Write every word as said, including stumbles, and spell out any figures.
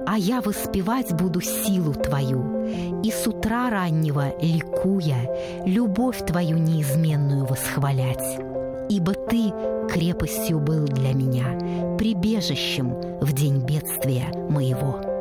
А я воспевать буду силу Твою, и с утра раннего, ликуя, любовь Твою неизменную восхвалять. Ибо Ты крепостью был для меня, прибежищем в день бедствия моего.